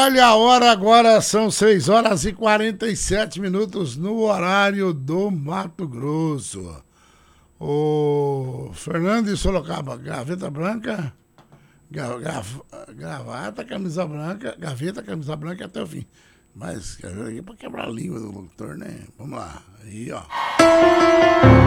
Olha a hora agora, são 6 horas e 47 minutos no horário do Mato Grosso. O Fernando de Sorocaba, gaveta branca, gravata, camisa branca, gaveta, camisa branca até o fim. Mas quer ver aqui pra quebrar a língua do locutor, né? Vamos lá. Aí, ó.